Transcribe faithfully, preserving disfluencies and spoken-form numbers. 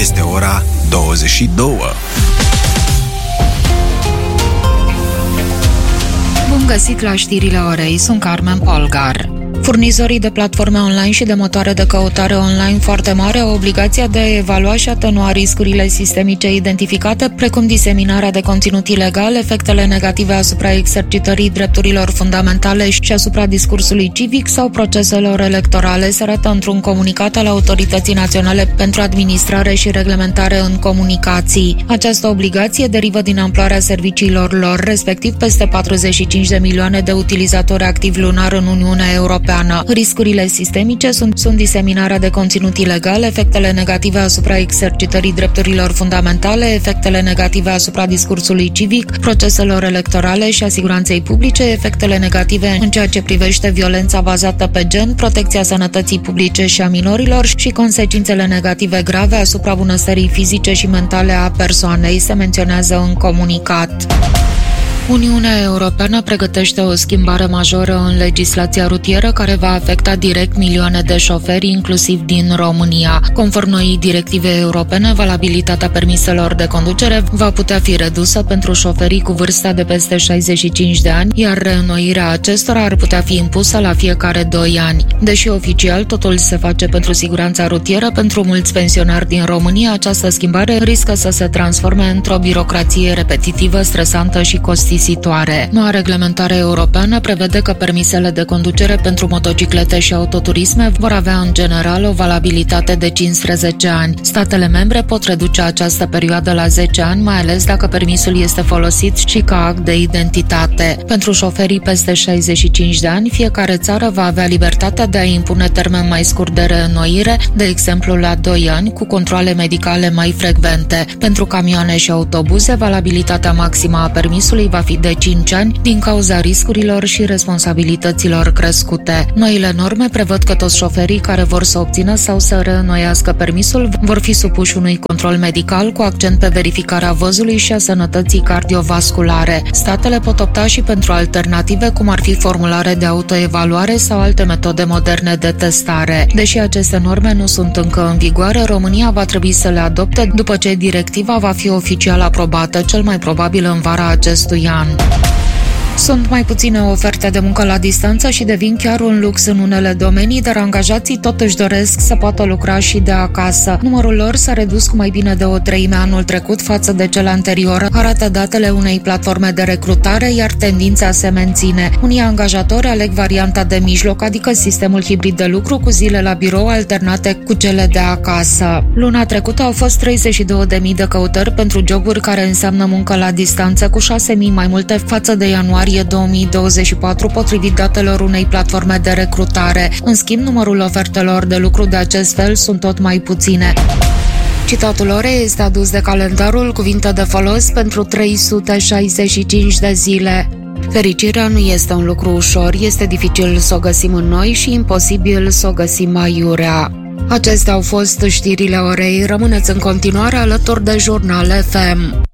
Este ora douăzeci și două. Bun găsit la știrile orei, sunt Carmen Polgar. Furnizorii de platforme online și de motoare de căutare online foarte mari au obligația de a evalua și atenua riscurile sistemice identificate, precum diseminarea de conținut ilegal, efectele negative asupra exercitării drepturilor fundamentale și asupra discursului civic sau proceselor electorale, se arată într-un comunicat al Autorității Naționale pentru Administrare și Reglementare în Comunicații. Această obligație derivă din amploarea serviciilor lor, respectiv peste patruzeci și cinci de milioane de utilizatori activi lunar în Uniunea Europeană. Riscurile sistemice sunt, sunt diseminarea de conținut ilegal, efectele negative asupra exercitării drepturilor fundamentale, efectele negative asupra discursului civic, proceselor electorale și a siguranței publice, efectele negative în ceea ce privește violența bazată pe gen, protecția sănătății publice și a minorilor și consecințele negative grave asupra bunăstării fizice și mentale a persoanei, se menționează în comunicat. Uniunea Europeană pregătește o schimbare majoră în legislația rutieră care va afecta direct milioane de șoferi, inclusiv din România. Conform noii directive europene, valabilitatea permiselor de conducere va putea fi redusă pentru șoferii cu vârsta de peste șaizeci și cinci de ani, iar reînnoirea acestora ar putea fi impusă la fiecare doi ani. Deși oficial totul se face pentru siguranța rutieră, pentru mulți pensionari din România, această schimbare riscă să se transforme într-o birocrație repetitivă, stresantă și costisitoare. Noua reglementare europeană prevede că permisele de conducere pentru motociclete și autoturisme vor avea în general o valabilitate de cincisprezece ani. Statele membre pot reduce această perioadă la zece ani, mai ales dacă permisul este folosit și ca act de identitate. Pentru șoferii peste șaizeci și cinci de ani, fiecare țară va avea libertatea de a impune termen mai scurt de reînnoire, de exemplu la doi ani, cu controale medicale mai frecvente. Pentru camioane și autobuze, valabilitatea maximă a permisului va fi de cinci ani din cauza riscurilor și responsabilităților crescute. Noile norme prevăd că toți șoferii care vor să obțină sau să reînnoiască permisul vor fi supuși unui control medical cu accent pe verificarea văzului și a sănătății cardiovasculare. Statele pot opta și pentru alternative, cum ar fi formulare de autoevaluare sau alte metode moderne de testare. Deși aceste norme nu sunt încă în vigoare, România va trebui să le adopte după ce directiva va fi oficial aprobată, cel mai probabil în vara acestui an. Sunt mai puține oferte de muncă la distanță și devin chiar un lux în unele domenii, dar angajații tot își doresc să poată lucra și de acasă. Numărul lor s-a redus cu mai bine de o treime anul trecut față de cel anterior, arată datele unei platforme de recrutare, iar tendința se menține. Unii angajatori aleg varianta de mijloc, adică sistemul hibrid de lucru cu zile la birou alternate cu cele de acasă. Luna trecută au fost treizeci și două de mii de căutări pentru joburi care înseamnă muncă la distanță, cu șase mii mai multe față de ianuarie două mii douăzeci și patru, potrivit datelor unei platforme de recrutare. În schimb, numărul ofertelor de lucru de acest fel sunt tot mai puține. Citatul orei este adus de calendarul Cuvinte de folos pentru trei sute șaizeci și cinci de zile. Fericirea nu este un lucru ușor, este dificil să o găsim în noi și imposibil să o găsim aiurea. Acestea au fost știrile orei. Rămâneți în continuare alături de Jurnal F M.